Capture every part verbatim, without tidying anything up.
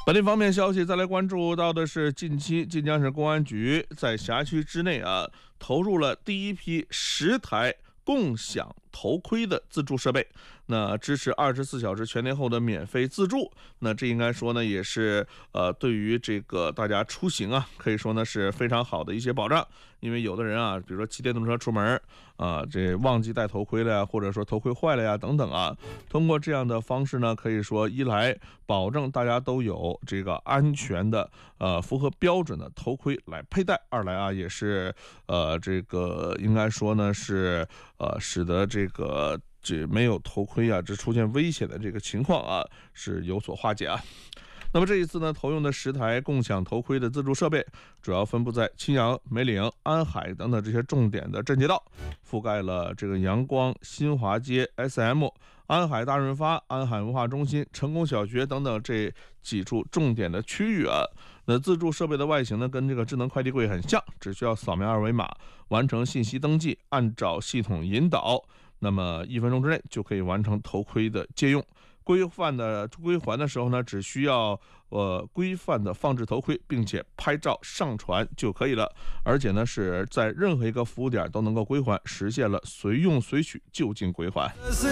本地方面消息，再来关注到的是，近期晋江市公安局在辖区之内啊，投入了第一批十台共享头盔的自助设备，那支持二十四小时全天候的免费自助。那这应该说呢，也是呃对于这个大家出行啊，可以说呢是非常好的一些保障。因为有的人啊，比如说骑电动车出门啊，这忘记戴头盔了呀，或者说头盔坏了呀等等啊，通过这样的方式呢，可以说一来保证大家都有这个安全的呃符合标准的头盔来佩戴，二来啊也是呃这个应该说呢是呃使得这个这没有头盔啊这出现危险的这个情况啊是有所化解啊。那么这一次呢，投用的十台共享头盔的自助设备，主要分布在青阳、梅岭、安海等等这些重点的镇街道，覆盖了这个阳光、新华街、S M、安海大润发、安海文化中心、成功小学等等这几处重点的区域啊。那自助设备的外形呢，跟这个智能快递柜很像，只需要扫描二维码，完成信息登记，按照系统引导，那么一分钟之内就可以完成头盔的借用。规范的归还的时候呢，只需要呃规范的放置头盔，并且拍照上传就可以了。而且呢，是在任何一个服务点都能够归还，实现了随用随取就近归还。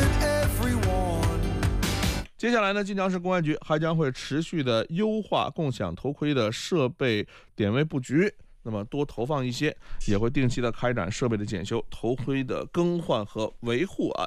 接下来呢，晋江市公安局还将会持续的优化共享头盔的设备点位布局。那么多投放一些，也会定期的开展设备的检修、头盔的更换和维护啊。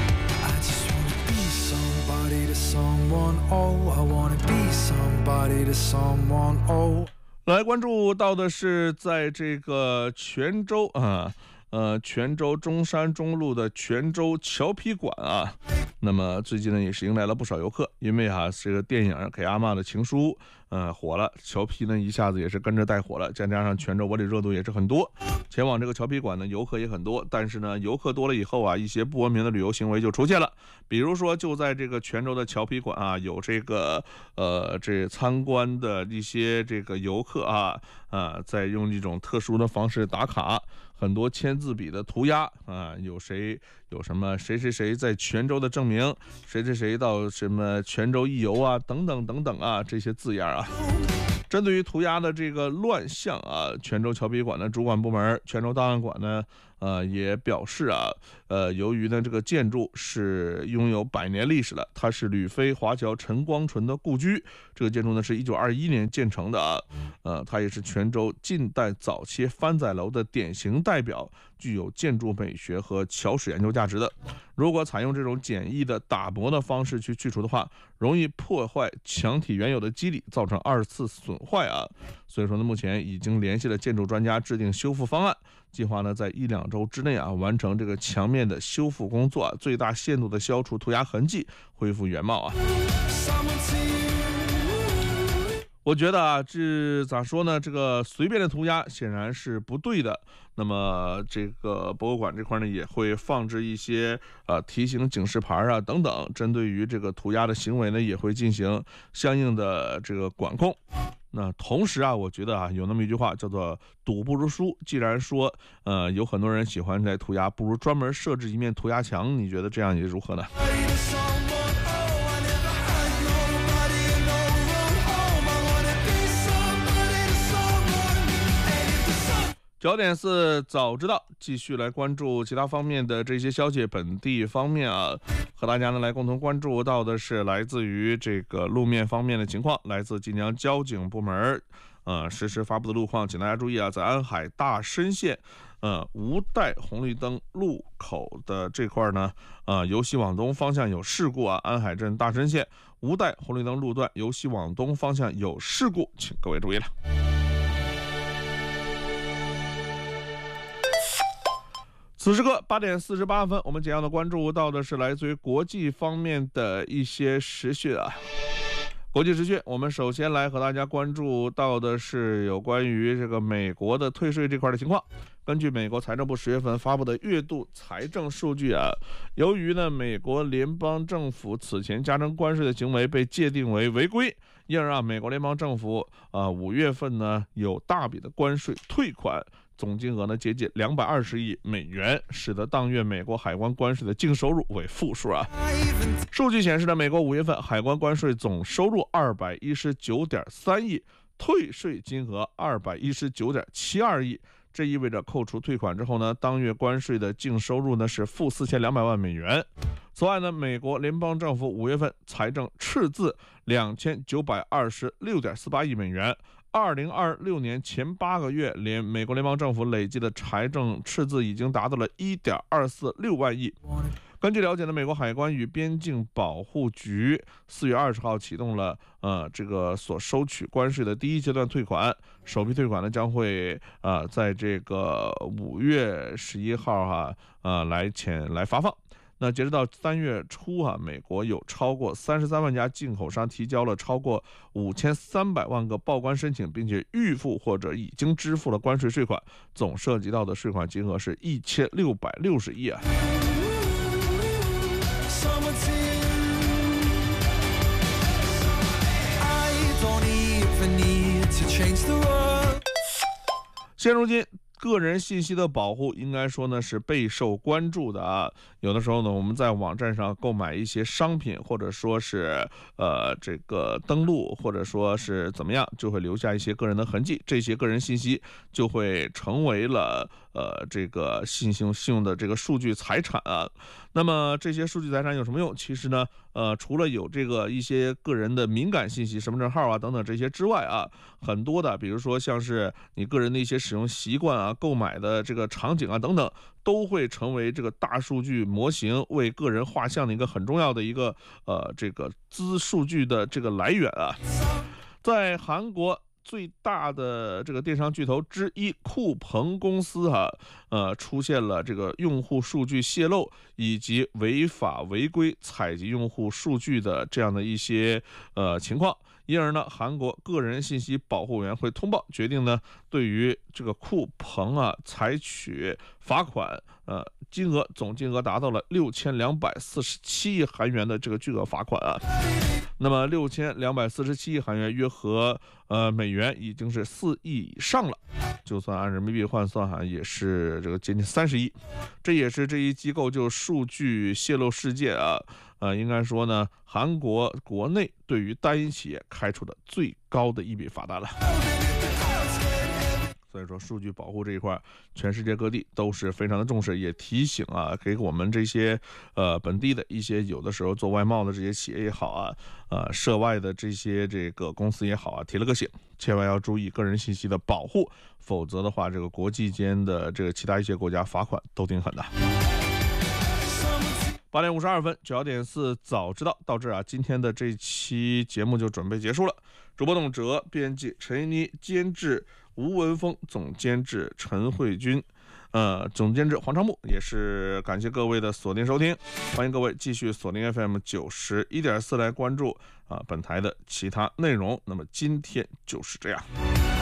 来关注到的是，在这个泉州啊，呃，泉州中山中路的泉州荞皮馆啊，那么最近呢也是迎来了不少游客，因为啊这个电影《给阿嬷的情书》呃火了，荞皮呢一下子也是跟着带火了，再加上泉州我里热度也是很多，前往这个荞皮馆呢游客也很多，但是呢游客多了以后啊，一些不文明的旅游行为就出现了，比如说就在这个泉州的荞皮馆啊，有这个呃这参观的一些这个游客啊啊在用一种特殊的方式打卡，很多签字笔的涂鸦啊，有谁有什么谁谁谁在泉州的证明，谁谁谁到什么泉州一游啊，等等等等啊，这些字样啊。针对于涂鸦的这个乱象啊，泉州荞皮馆的主管部门泉州档案馆呢，呃也表示啊，呃由于呢这个建筑是拥有百年历史了，它是吕飞华侨陈光纯的故居，这个建筑呢是一九二一年建成的啊，呃它也是泉州近代早期番仔楼的典型代表，具有建筑美学和侨史研究价值的。如果采用这种简易的打磨的方式去去除的话，容易破坏墙体原有的肌理，造成二次损坏啊。所以说呢，目前已经联系了建筑专家制定修复方案，计划呢在一两周之内啊完成这个墙面的修复工作啊，最大限度的消除涂鸦痕迹，恢复原貌啊。我觉得啊，这咋说呢？这个随便的涂鸦显然是不对的。那么，这个博物馆这块呢，也会放置一些呃提醒警示牌啊等等，针对于这个涂鸦的行为呢，也会进行相应的这个管控。那同时啊，我觉得啊，有那么一句话叫做“赌不如输”。既然说呃有很多人喜欢在涂鸦，不如专门设置一面涂鸦墙，你觉得这样也如何呢？焦点四早知道，继续来关注其他方面的这些消息。本地方面啊，和大家呢来共同关注到的是来自于这个路面方面的情况，来自晋江交警部门呃实时发布的路况，请大家注意啊，在安海大深线呃无带红绿灯路口的这块呢，呃由西往东方向有事故啊，安海镇大深线无带红绿灯路段由西往东方向有事故，请各位注意了。此时刻八点四十八分，我们简要的关注到的是来自于国际方面的一些时讯啊。国际时讯，我们首先来和大家关注到的是有关于这个美国的退税这块的情况。根据美国财政部十月份发布的月度财政数据啊，由于呢美国联邦政府此前加征关税的行为被界定为违规，因而啊美国联邦政府啊五月份呢有大笔的关税退款， 总金额呢接近两百二十亿美元，使得当月美国海关关税的净收入为负数啊。数据显示呢，美国五月份海关关税总收入二百一十九点三亿，退税金额二百一十九点七二亿。这意味着扣除退款之后呢，当月关税的净收入呢是负四千两百万美元。此外呢，美国联邦政府五月份财政赤字两千九百二十六点四八亿美元。二零二六年前八个月，联美国联邦政府累计的财政赤字已经达到了一点二四六万亿。根据了解呢，美国海关与边境保护局四月二十号启动了呃这个所收取关税的第一阶段退款，首批退款呢将会呃在这个五月十一号哈呃来前来发放。那截止到三月初哈、啊，美国有超过三十三万家进口商提交了超过五千三百万个报关申请，并且预付或者已经支付了关税税款，总涉及到的税款金额是一千六百六十亿啊。现如今，个人信息的保护应该说呢是备受关注的啊。有的时候呢，我们在网站上购买一些商品，或者说是呃这个登录，或者说是怎么样，就会留下一些个人的痕迹，这些个人信息就会成为了呃这个信用信用的这个数据财产啊。那么这些数据财产有什么用？其实呢，呃，除了有这个一些个人的敏感信息，身份证号啊等等这些之外啊，很多的，比如说像是你个人的一些使用习惯啊、购买的这个场景啊等等，都会成为这个大数据模型为个人画像的一个很重要的一个呃这个资数据的这个来源啊。在韩国最大的这个电商巨头之一酷朋公司哈、啊，呃，出现了这个用户数据泄露以及违法违规采集用户数据的这样的一些呃情况，因而呢，韩国个人信息保护委员会通报决定呢，对于这个酷朋啊采取罚款，呃，金额总金额达到了六千两百四十七亿韩元的这个巨额罚款啊。那么六千两百四十七亿韩元约合呃美元已经是四亿以上了，就算按人民币换算哈，也是这个接近三十亿。这也是这一机构就数据泄露事件啊，呃，应该说呢，韩国国内对于单一企业开出的最高的一笔罚单了。所以说，数据保护这一块，全世界各地都是非常的重视，也提醒啊，给我们这些呃本地的一些有的时候做外贸的这些企业也好啊，呃涉外的这些这个公司也好啊，提了个醒，千万要注意个人信息的保护，否则的话，这个国际间的这个其他一些国家罚款都挺狠的。八点五十二分，九点四早知道到这儿啊，今天的这期节目就准备结束了。主播董哲，编辑陈一妮，监制吴文峰，总监制陈慧君，呃，总监制黄长木，也是感谢各位的锁定收听，欢迎各位继续锁定 F M 九十一点四来关注啊、呃、本台的其他内容。那么今天就是这样。